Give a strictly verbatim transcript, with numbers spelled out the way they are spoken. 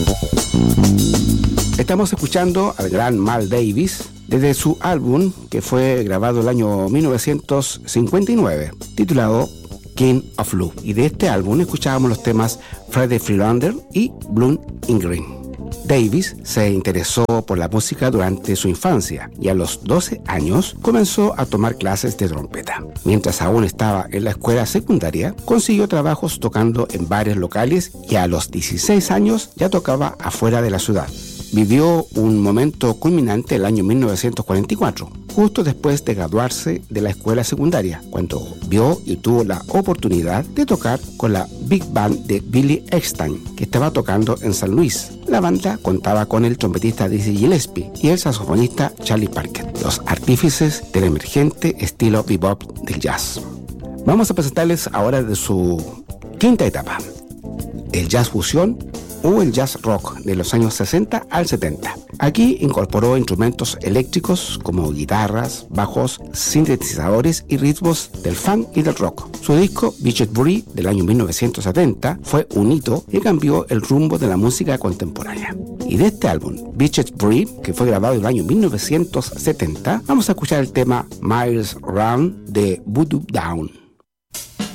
Estamos escuchando al gran Mal Davis desde su álbum que fue grabado el año mil novecientos cincuenta y nueve, titulado King of Lou. Y de este álbum escuchábamos los temas Friday Freelander y Bloom in Green. Davis se interesó por la música durante su infancia y a los doce años comenzó a tomar clases de trompeta. Mientras aún estaba en la escuela secundaria, consiguió trabajos tocando en bares locales y a los dieciséis años ya tocaba afuera de la ciudad. Vivió un momento culminante el año mil novecientos cuarenta y cuatro, justo después de graduarse de la escuela secundaria, cuando vio y tuvo la oportunidad de tocar con la Big Band de Billy Eckstine, que estaba tocando en San Luis. La banda contaba con el trompetista Dizzy Gillespie y el saxofonista Charlie Parker, los artífices del emergente estilo bebop del jazz. Vamos a presentarles ahora de su quinta etapa, el jazz fusión o el jazz rock de los años sesenta al setenta. Aquí incorporó instrumentos eléctricos como guitarras, bajos, sintetizadores y ritmos del funk y del rock. Su disco Beached Breeze del año mil novecientos setenta fue un hito que cambió el rumbo de la música contemporánea. Y de este álbum, Beached Breeze, que fue grabado en el año mil novecientos setenta, vamos a escuchar el tema Miles Round de Voodoo Down.